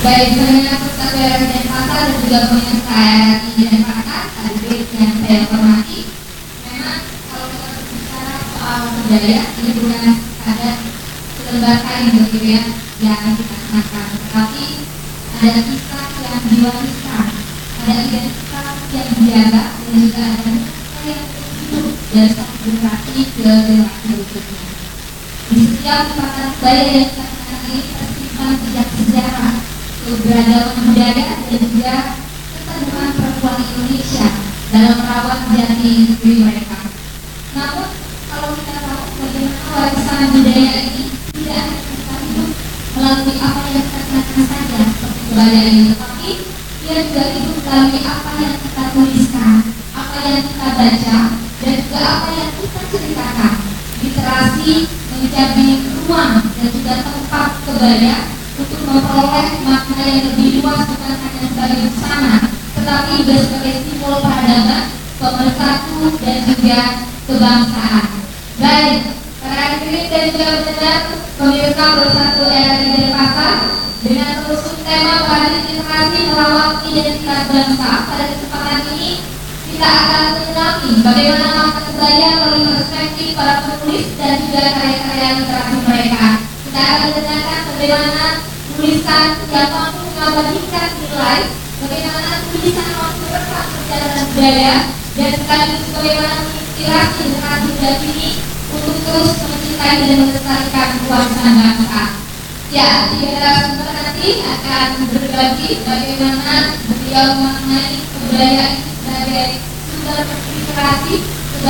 Baik, mengenai persatuan Denpasar dan juga pemirsa RRI Denpasar, hadirin yang saya hormati, memang kalau kita berbicara soal budaya, ini bukan sekadar selembar kain begitu ya yang kita kenakan, tetapi ada kisah yang diwariskan, ada identitas yang dijaga, dan juga ada nilai yang hidup dari satu generasi ke generasi berikutnya. Di setiap tempatan budaya yang kita kenakan ini tersimpan sejak sejarah keberagaman budaya dan juga keteguhan perempuan Indonesia dalam merawat jati diri mereka. Namun kalau kita tahu bagaimana warisan budaya ini tidak hanya kita hidup melalui apa yang kita kenakan saja seperti kebaya ini, tetapi dia juga hidup melalui apa yang kita tuliskan, apa yang kita baca, dan juga apa yang kita ceritakan. Literasi menjadi ruang dan juga tempat kebaya untuk memperoleh makna yang lebih luas, bukan hanya sebagai busana, tetapi juga sebagai simbol peradaban, pemersatu, dan juga kebangsaan. Baik, para hadirin dan juga pendengar pemirsa Bersatu RRI Denpasar, dengan terusung tema Badan Literasi Merawat Identitas Bangsa, pada kesempatan ini kita akan menyelami bagaimana makna kebaya melalui perspektif para penulis dan juga karya-karya literasi mereka. Kita akan mendengarkan bagaimana tulisan yang mampu mengabadikan nilai, bagaimana tulisan mampu merekam perjalanan budaya, dan sekaligus bagaimana menginspirasi generasi muda ini untuk terus mencintai dan melestarikan kewarisan bangsa. Ya, di narasumber nanti akan berbagi bagaimana beliau memaknai kebudayaan sebagai sumber inspirasi